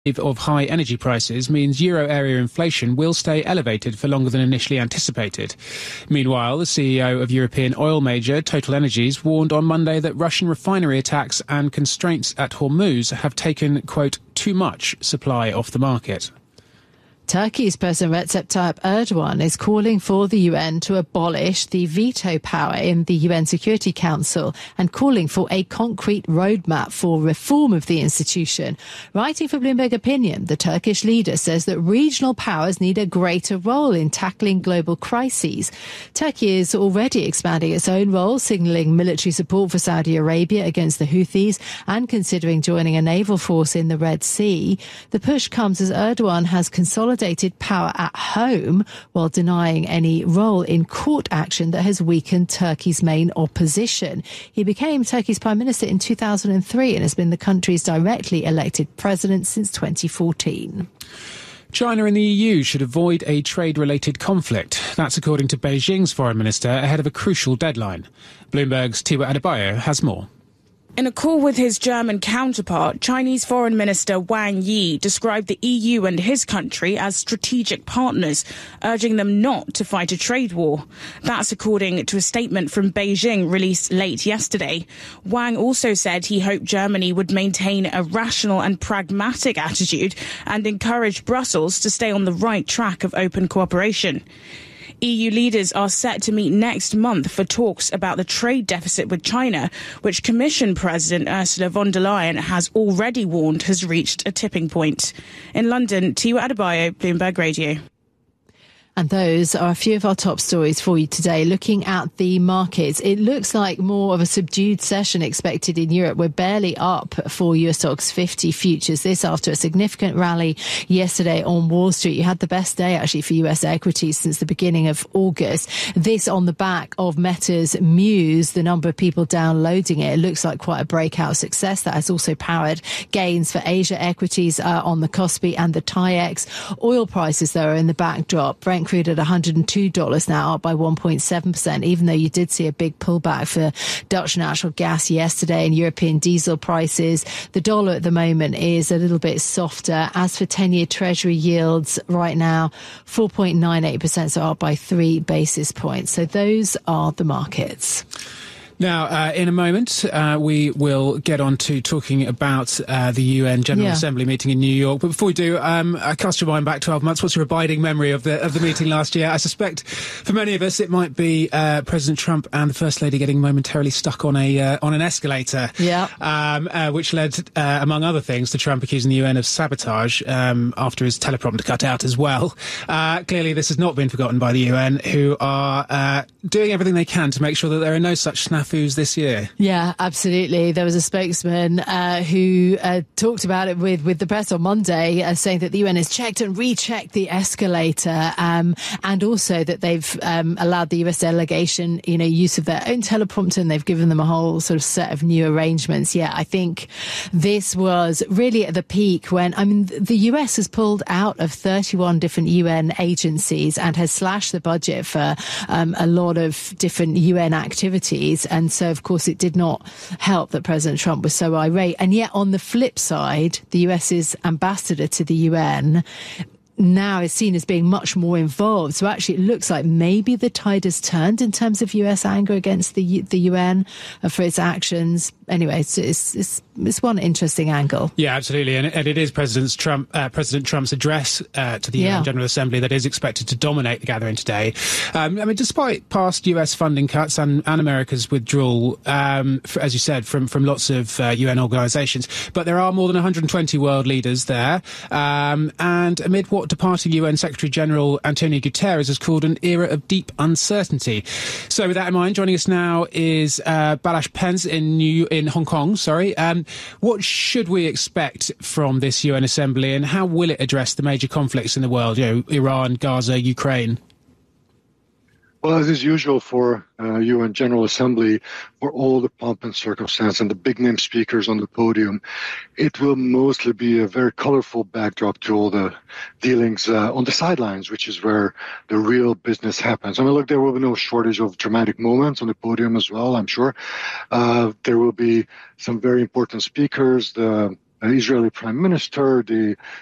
of high energy prices means euro area inflation will stay elevated for longer than initially anticipated. Meanwhile, the CEO of European oil major Total Energies warned on Monday that Russian refinery attacks and constraints at Hormuz have taken, quote, too much supply off the market. Turkey's President Recep Tayyip Erdogan is calling for the UN to abolish the veto power in the UN Security Council and calling for a concrete roadmap for reform of the institution. Writing for Bloomberg Opinion, the Turkish leader says that regional powers need a greater role in tackling global crises. Turkey is already expanding its own role, signalling military support for Saudi Arabia against the Houthis and considering joining a naval force in the Red Sea. The push comes as Erdogan has consolidated power at home while denying any role in court action that has weakened Turkey's main opposition. He became Turkey's prime minister in 2003 and has been the country's directly elected president since 2014. China and the EU should avoid a trade-related conflict. That's according to Beijing's foreign minister ahead of a crucial deadline. Bloomberg's Tiwa Adebayo has more. In a call with his German counterpart, Chinese Foreign Minister Wang Yi described the EU and his country as strategic partners, urging them not to fight a trade war. That's according to a statement from Beijing released late yesterday. Wang also said he hoped Germany would maintain a rational and pragmatic attitude and encourage Brussels to stay on the right track of open cooperation. EU leaders are set to meet next month for talks about the trade deficit with China, which Commission President Ursula von der Leyen has already warned has reached a tipping point. In London, Tiwa Adebayo, Bloomberg Radio. And those are a few of our top stories for you today. Looking at the markets, it looks like more of a subdued session expected in Europe. We're barely up for US stocks 50 futures. This after a significant rally yesterday on Wall Street. You had the best day actually for US equities since the beginning of August. This on the back of Meta's Muse, the number of people downloading it. It looks like quite a breakout success. That has also powered gains for Asia equities on the Kospi and the TAIEX. Oil prices, though, are in the backdrop. Brent crude at $102 now, up by 1.7%, even though you did see a big pullback for Dutch natural gas yesterday and European diesel prices. The dollar at the moment is a little bit softer. As for 10-year Treasury yields right now, 4.98%, so up by 3 basis points. So those are the markets. Now, in a moment, we will get on to talking about the UN General Assembly meeting in New York. But before we do, cast your mind back 12 months. What's your abiding memory of the meeting last year? I suspect for many of us it might be President Trump and the First Lady getting momentarily stuck on an escalator. Which led, among other things, to Trump accusing the UN of sabotage after his teleprompter cut out as well. Clearly, this has not been forgotten by the UN, who are doing everything they can to make sure that there are no such snafus this year. Yeah, absolutely. There was a spokesman who talked about it with the press on Monday, saying that the UN has checked and rechecked the escalator, and also that they've allowed the US delegation, use of their own teleprompter, and they've given them a whole sort of set of new arrangements. Yeah, I think this was really at the peak when, the US has pulled out of 31 different UN agencies and has slashed the budget for a lot of different UN activities. And so, of course, it did not help that President Trump was so irate. And yet, on the flip side, the US's ambassador to the UN now is seen as being much more involved. So actually, it looks like maybe the tide has turned in terms of US anger against the UN for its actions. Anyway, it's one interesting angle. Yeah, absolutely. And it is President Trump's address to the UN General Assembly that is expected to dominate the gathering today. Despite past US funding cuts and America's withdrawal, as you said, from lots of UN organisations, but there are more than 120 world leaders there. And amid what departing UN Secretary-General Antonio Guterres has called an era of deep uncertainty. So with that in mind, joining us now is Balazs Pence in Hong Kong. What should we expect from this UN Assembly, and how will it address the major conflicts in the world, Iran, Gaza, Ukraine? Well, as is usual for UN General Assembly, for all the pomp and circumstance and the big-name speakers on the podium, it will mostly be a very colorful backdrop to all the dealings on the sidelines, which is where the real business happens. Look, there will be no shortage of dramatic moments on the podium as well, I'm sure. There will be some very important speakers. The Israeli Prime Minister, the